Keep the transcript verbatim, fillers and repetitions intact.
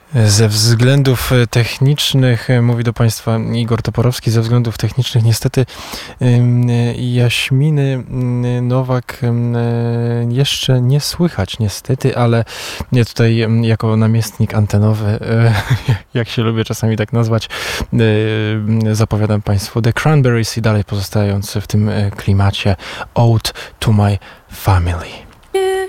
Ze względów technicznych, mówi do Państwa Igor Toporowski, ze względów technicznych niestety Jaśminy Nowak jeszcze nie słychać niestety, ale ja tutaj jako namiestnik antenowy, jak się lubię czasami tak nazwać, zapowiadam Państwu The Cranberries i dalej pozostając w tym klimacie Ode to My Family. You